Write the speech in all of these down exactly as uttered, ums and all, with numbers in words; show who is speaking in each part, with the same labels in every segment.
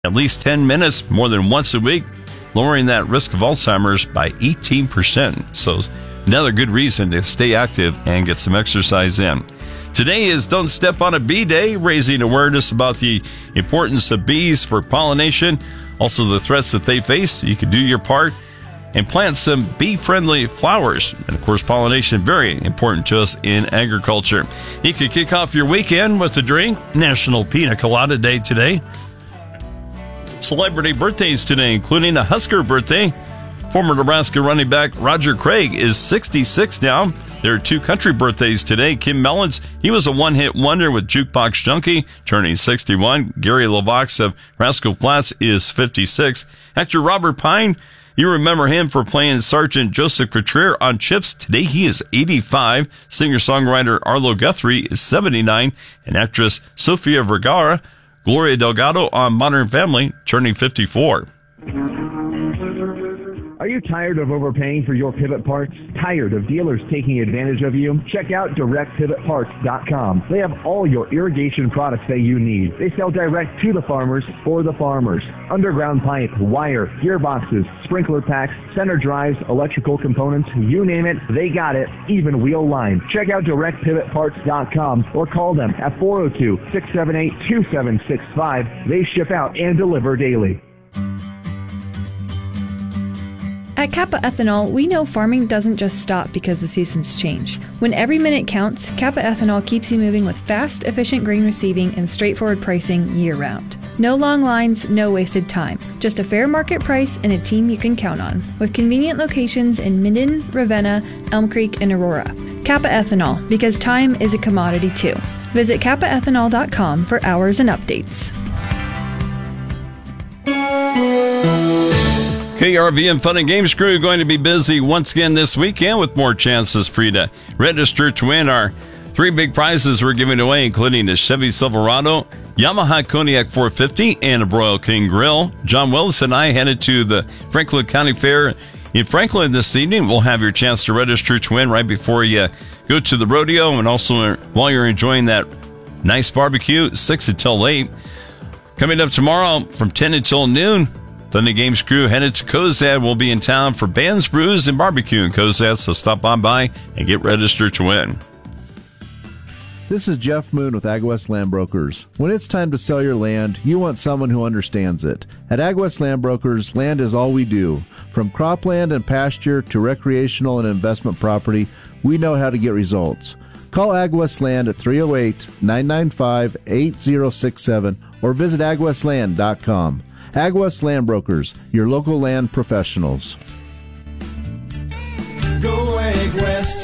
Speaker 1: at least ten minutes more than once a week, lowering that risk of Alzheimer's by eighteen percent. So another good reason to stay active and get some exercise in. Today is Don't Step on a Bee Day, raising awareness about the importance of bees for pollination, also the threats that they face. You can do your part and plant some bee-friendly flowers. And, of course, pollination, very important to us in agriculture. You can kick off your weekend with a drink. National Pina Colada Day today. Celebrity birthdays today, including a Husker birthday. Former Nebraska running back Roger Craig is sixty-six now. There are two country birthdays today. Kim Mellons, he was a one-hit wonder with Jukebox Junkie, turning sixty-one. Gary LaVox of Rascal Flatts is fifty-six. Actor Robert Pine, you remember him for playing Sergeant Joseph Couture on Chips. Today he is eighty-five. Singer-songwriter Arlo Guthrie is seventy-nine. And actress Sofia Vergara, Gloria Delgado on Modern Family, turning fifty-four.
Speaker 2: Are you tired of overpaying for your pivot parts? Tired of dealers taking advantage of you? Check out direct pivot parts dot com. They have all your irrigation products that you need. They sell direct to the farmers for the farmers. Underground pipe, wire, gearboxes, sprinkler packs, center drives, electrical components, you name it, they got it, even wheel line. Check out direct pivot parts dot com or call them at four oh two, six seven eight, two seven six five. They ship out and deliver daily.
Speaker 3: At Kappa Ethanol, we know farming doesn't just stop because the seasons change. When every minute counts, Kappa Ethanol keeps you moving with fast, efficient grain receiving and straightforward pricing year-round. No long lines, no wasted time. Just a fair market price and a team you can count on. With convenient locations in Minden, Ravenna, Elm Creek, and Aurora. Kappa Ethanol, because time is a commodity too. Visit kappa ethanol dot com for hours and updates.
Speaker 1: K R V and Fun and Games crew are going to be busy once again this weekend with more chances for you to register to win our three big prizes we're giving away, including a Chevy Silverado, Yamaha Kodiak four fifty, and a Broil King Grill. John Willis and I headed to the Franklin County Fair in Franklin this evening. We'll have your chance to register to win right before you go to the rodeo, and also while you're enjoying that nice barbecue, six until eight. Coming up tomorrow from ten until noon, Thunder Games crew headed to Cozad. We'll be in town for Bands, Brews, and Barbecue in Cozad, so stop on by and get registered to win.
Speaker 4: This is Jeff Moon with AgWest Land Brokers. When it's time to sell your land, you want someone who understands it. At AgWest Land Brokers, land is all we do. From cropland and pasture to recreational and investment property, we know how to get results. Call AgWest Land at three oh eight, nine nine five, eight oh six seven or visit ag west land dot com. AgWest Land Brokers, your local land professionals.
Speaker 5: Go AgWest.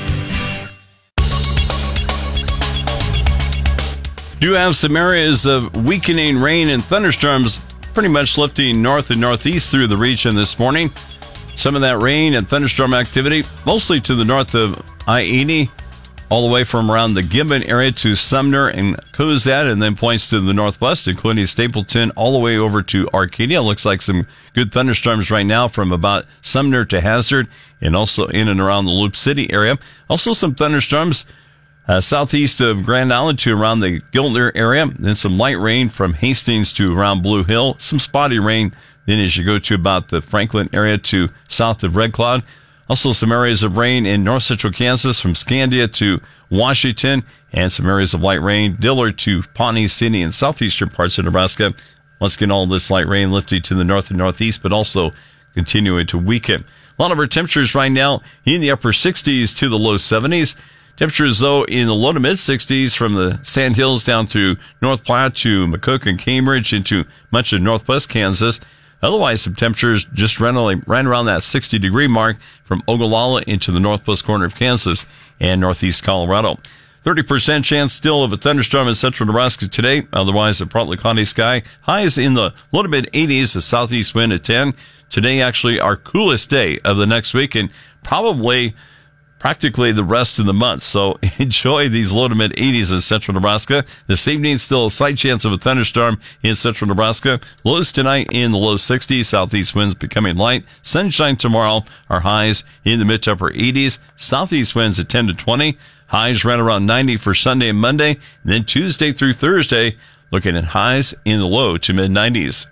Speaker 1: Do have some areas of weakening rain and thunderstorms pretty much lifting north and northeast through the region this morning. Some of that rain and thunderstorm activity mostly to the north of I eighty, all the way from around the Gibbon area to Sumner and Cozad, and then points to the northwest, including Stapleton, all the way over to Arcadia. Looks like some good thunderstorms right now from about Sumner to Hazard, and also in and around the Loop City area. Also some thunderstorms uh, southeast of Grand Island to around the Giltner area. Then some light rain from Hastings to around Blue Hill. Some spotty rain then as you go to about the Franklin area to south of Red Cloud. Also some areas of rain in north central Kansas from Scandia to Washington, and some areas of light rain Dillard to Pawnee City and southeastern parts of Nebraska. Once again, all this light rain lifting to the north and northeast, but also continuing to weaken. A lot of our temperatures right now in the upper sixties to the low seventies. Temperatures, though, in the low to mid sixties from the Sand Hills down through North Platte to McCook and Cambridge into much of northwest Kansas. Otherwise, some temperatures just ran, ran around that sixty degree mark from Ogallala into the northwest corner of Kansas and northeast Colorado. thirty percent chance still of a thunderstorm in central Nebraska today. Otherwise, a partly cloudy sky. Highs in the low to mid eighties, a southeast wind at ten. Today, actually, our coolest day of the next week, and probably practically the rest of the month. So enjoy these low to mid eighties in central Nebraska. This evening, still a slight chance of a thunderstorm in central Nebraska. Lows tonight in the low sixties. Southeast winds becoming light. Sunshine tomorrow. Our highs in the mid to upper eighties. Southeast winds at ten to twenty. Highs right around ninety for Sunday and Monday. And then Tuesday through Thursday, looking at highs in the low to mid nineties.